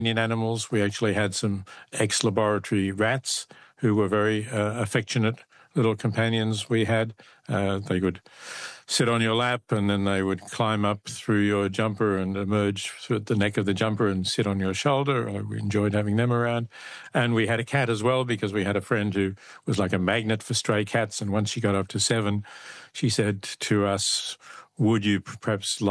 companion animals. We actually had some ex-laboratory rats who were very affectionate little companions we had. They would sit on your lap, and then they would climb up through your jumper and emerge through the neck of the jumper and sit on your shoulder. We enjoyed having them around. And we had a cat as well, because we had a friend who was like a magnet for stray cats. And once she got up to 7, she said to us, "Would you perhaps like